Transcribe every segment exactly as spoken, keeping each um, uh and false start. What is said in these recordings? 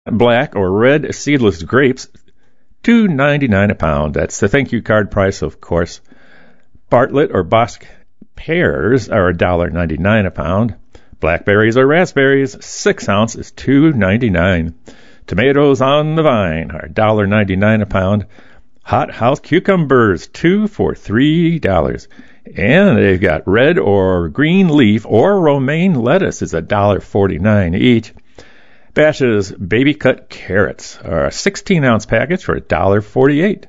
black or red seedless grapes, two ninety-nine a pound. That's the thank you card price, of course. Bartlett or Bosc pears are one dollar ninety-nine a pound. Blackberries or raspberries, six ounce is two ninety-nine. Tomatoes on the vine are one dollar ninety-nine a pound. Hot house cucumbers, two for three dollars. And they've got red or green leaf or romaine lettuce is one dollar forty-nine each. Bash's baby cut carrots are a sixteen ounce package for one dollar forty-eight.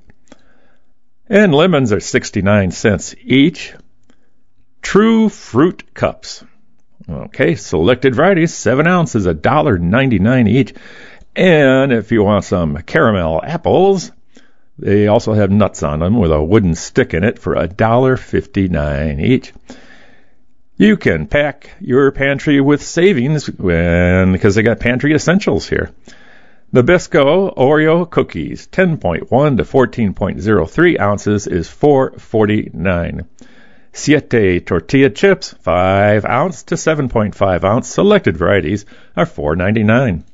And lemons are sixty-nine cents each. True fruit cups. Okay, selected varieties, seven ounces, one dollar ninety-nine each. And if you want some caramel apples, they also have nuts on them with a wooden stick in it for one dollar fifty-nine each. You can pack your pantry with savings when, because they got pantry essentials here. Nabisco Oreo cookies, ten point one to fourteen point oh three ounces is four forty-nine. Siete tortilla chips, five ounce to seven point five ounce. Selected varieties are four ninety-nine.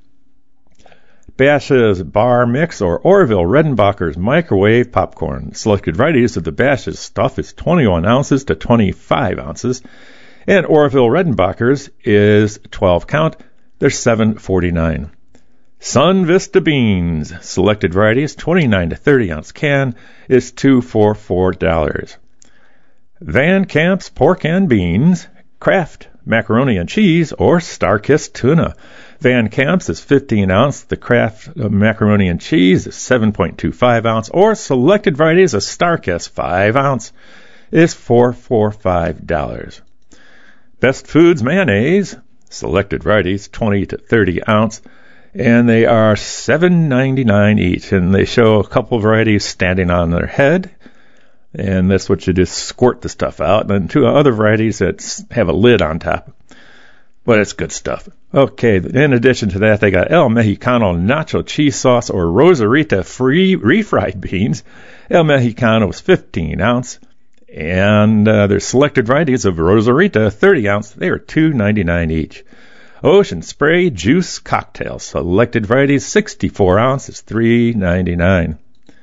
Bash's Bar Mix or Orville Redenbacher's microwave popcorn. Selected varieties of the Bash's stuff is twenty-one ounces to twenty-five ounces. And Orville Redenbacher's is twelve count. They're seven forty-nine. Sun Vista beans. Selected varieties, twenty-nine to thirty ounce can is two for four dollars. Van Camp's pork and beans. Kraft macaroni and cheese or Starkist tuna. Van Camp's is fifteen ounce. The Kraft macaroni and cheese is seven point two five ounce. Or selected varieties of Starkist five ounce is four for five dollars. Best Foods mayonnaise. Selected varieties twenty to thirty ounce. And they are seven ninety-nine each. And they show a couple varieties standing on their head. And that's what you just squirt the stuff out. And then two other varieties that have a lid on top. But it's good stuff. Okay, in addition to that, they got El Mexicano nacho cheese sauce or Rosarita free refried beans. El Mexicano is fifteen ounce. And uh, there's selected varieties of Rosarita, thirty ounce. They are two ninety-nine each. Ocean Spray juice cocktails. Selected varieties, sixty-four ounce is three ninety-nine.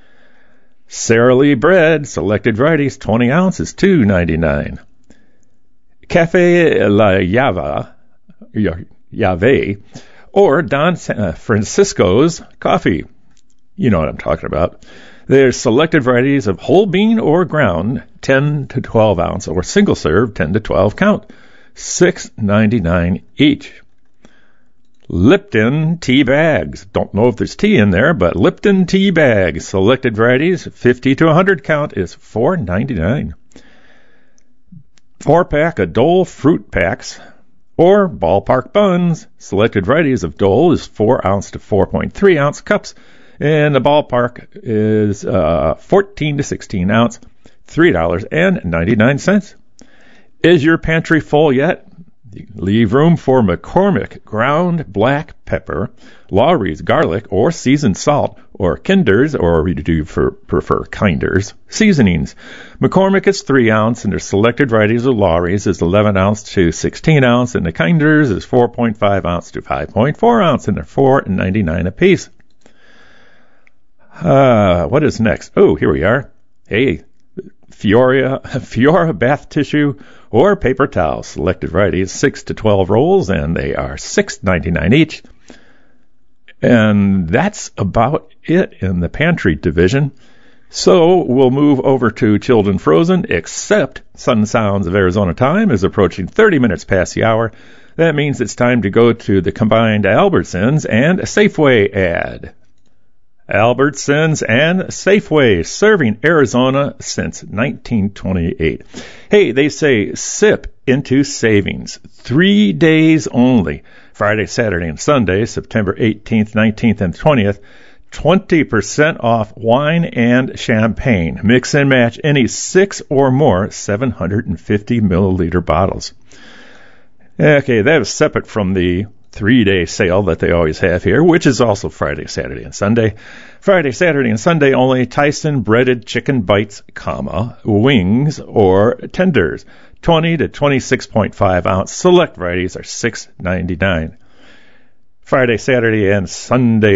Sara Lee bread. Selected varieties, twenty ounce is two ninety-nine. Cafe La Java. Yave, or Don Francisco's coffee. You know what I'm talking about. There's selected varieties of whole bean or ground, ten to twelve ounce, or single serve, ten to twelve count, six ninety-nine each. Lipton tea bags. Don't know if there's tea in there, but Lipton tea bags. Selected varieties, fifty to one hundred count, is four ninety-nine. Four pack of Dole fruit packs. Or ballpark buns. Selected varieties of Dole is four ounce to four point three ounce cups. And the ballpark is uh, fourteen to sixteen ounce, three dollars ninety-nine. Is your pantry full yet? Leave room for McCormick ground black pepper, Lawry's garlic or seasoned salt, or Kinder's, or do you prefer Kinder's, seasonings. McCormick is three ounce, and their selected varieties of Lawry's is eleven ounce to sixteen ounce, and the Kinder's is four point five ounce to five point four ounce, and they're four ninety-nine apiece. Uh, what is next? Oh, here we are. Hey, Fiora, Fiora bath tissue or paper towel. Selected varieties, six to twelve rolls, and they are six ninety-nine each. And that's about it in the pantry division. So we'll move over to chilled and frozen, except Sun Sounds of Arizona time is approaching thirty minutes past the hour. That means it's time to go to the combined Albertsons and Safeway ad. Albertsons and Safeway, serving Arizona since nineteen twenty-eight. Hey, they say sip into savings. Three days only. Friday, Saturday, and Sunday, September eighteenth, nineteenth, and twentieth. twenty percent off wine and champagne. Mix and match any six or more seven hundred fifty milliliter bottles. Okay, that is separate from the three-day sale that they always have here, which is also Friday, Saturday, and Sunday. Friday, Saturday, and Sunday only Tyson breaded chicken bites, comma, wings or tenders. twenty to twenty-six point five ounce. Select varieties are six ninety-nine. Friday, Saturday, and Sunday